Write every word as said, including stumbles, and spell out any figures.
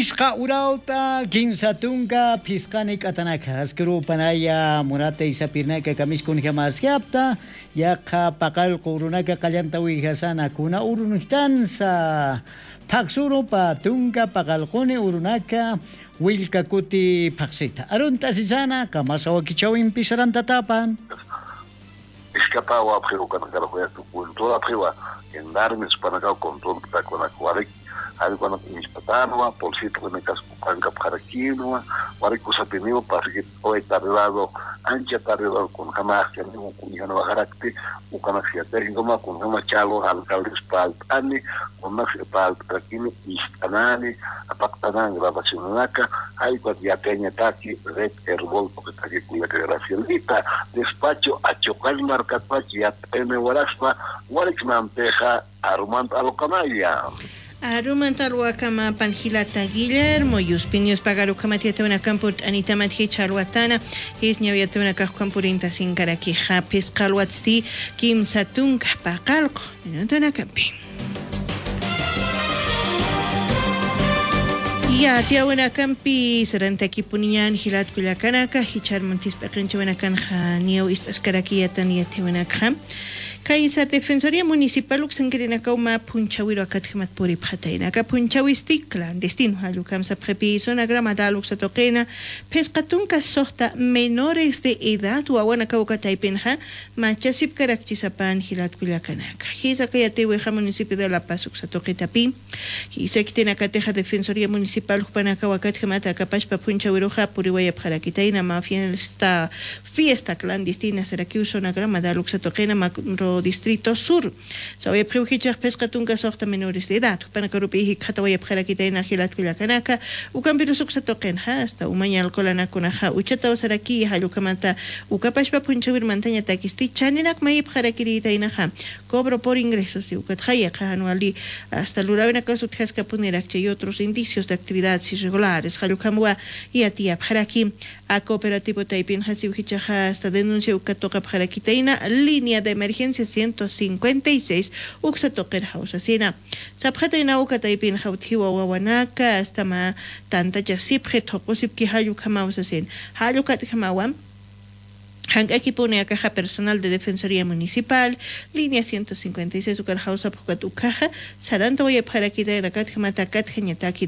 Pisqa urauta ginsatunga pisqani katanaka askuru panaya murata isapirnaka kamiskun jamasyapta yaqa paqal qurunaka qallanta wijasana kuna urunihtansa paksuru patunga paqalquni urunaka wilka kuti paksita arunta sisana kamasawa kichawin pisaranta tapan escapa o aprio kana kala ko tu kultura priwa en darme spanaka control ta kona kwalik hari kono ispatano por si tu me casco panca para quino wari ko sa pinio para que o tardado ancha tardado con jamás que no con no bajarakte o kana sia teringo con no chalo alcalde spalt ani con no spalt prakini istanani apaktanan grabacionaka hay ko ya teña taki red herbol porque taki kuya que gracielita despacho a chocal marcapachi ya ene waraspa warik mampeja armand alokamaya Arumantal wakama panjilata Guillermo Yuspinius pagaru kamatiate una campurt anita matje charwatana his nyaviate una kahkampurinta sin karaki hapis kalwatsti kim satung pakalko notona kampi Ya tia una kampi seranta kipunian hilat kulakanaka hichar montis pekenche una kanja niau istas karakiyatan yate una kam Kaisa Defensoría Municipal Uxangrina Kauma Punchawiro Akatmat Puri Pataina, Kapunchawisti, clandestino, Alucam Saprepi, Zona Gramada Luxatoquena, Pescatunca Sota, menores de edad, Uawana Kaukataipenja, Machasip Karakchisapan, Hilat Kuyakanaka. Hisa Kayateweja Municipio de La Paz Uxatoquetapi, Hisektina Kateja Defensoría Municipal Upanakawakatmata, Kapashpa Punchawiroja, Puriwaya Parakitaina, Fiesta, Fiesta clandestina, Serakiu, Zona Gramada Luxatoquena, Macro Distrito Sur. Sabaya Priuhichar Pescatunga Sorta menores de edad. Panacarupi Katawaya Parakitaina Hilat Kuyakanaka, Ucampiru Suxatokenha, hasta Umaña Alcolanakunaja, Uchata Osaraki, Halukamanta, Ucapashpa Punchawir Montaña Takisti, Chaninak May Parakiritainaja, cobro por ingresos y Ucatjaya anuali, hasta Luravena Casutjasca Punerak y otros indicios de actividades irregulares, Halukamua y Atia Paraki, a Cooperativo Taipin Hasiuhichaja, hasta denuncia Ucatoca Parakitaina, línea de emergencia ciento cincuenta y seis Uxatoker House Asina. Sapjata y Nauka Taipin Hautiwa Wawanaka, hasta ma tanta Jasipje Toposip Kihayu Kamausasin, Hayukat Kamawam. Hank aquí pone a caja personal de Defensoría Municipal, línea ciento cincuenta y seis Ucar House Apokatukaja, Saranta voy a para aquí de la Katjamata Katjanyataki